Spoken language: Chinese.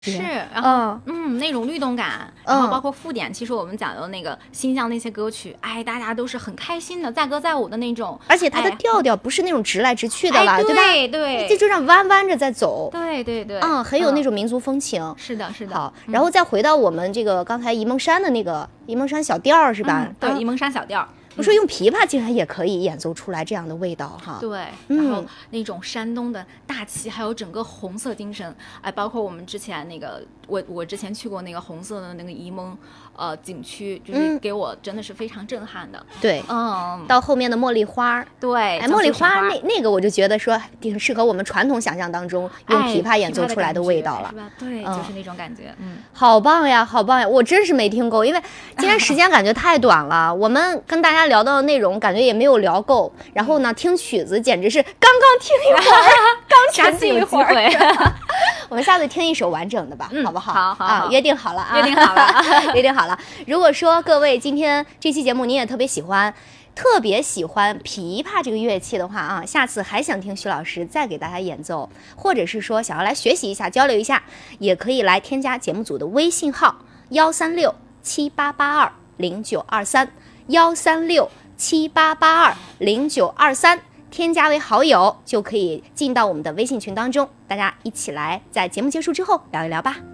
是，然后那种律动感，然后包括附点，其实我们讲的那个新疆那些歌曲，哎，大家都是很开心的，载歌载舞的那种， 而且它的调调不是那种直来直去的了， 对吧？ 对， 就这样弯着在走， 对， 很有那种民族风情。 是的。 好，然后再回到我们这个刚才沂蒙山的那个沂蒙山小调是吧？ 对，沂蒙山小调。 我说用琵琶竟然也可以演奏出来这样的味道哈。 对，然后那种山东的大气，还有整个红色精神，哎，包括我们之前那个，我之前去过那个红色的那个沂蒙景区，就是给我真的是非常震撼的。 对，到后面的茉莉花， 对， 哎，茉莉花那个我就觉得说挺适合我们传统想象当中用琵琶演奏出来的味道了， 是吧？对，就是那种感觉。 好棒呀，好棒呀！我真是没听过，因为今天时间感觉太短了，我们跟大家聊到的内容感觉也没有聊够，然后呢，听曲子简直是刚刚听一会儿，刚沉浸一会儿。我们下次听一首完整的吧，好不好？ 好， 约定好了啊， 约定好了， 约定好了。如果说各位今天这期节目你也特别喜欢琵琶这个乐器的话啊，下次还想听徐老师再给大家演奏，或者是说想要来学习一下交流一下，也可以来添加节目组的微信号13678820923，13678820923，添加为好友就可以进到我们的微信群当中，大家一起来在节目结束之后聊一聊吧。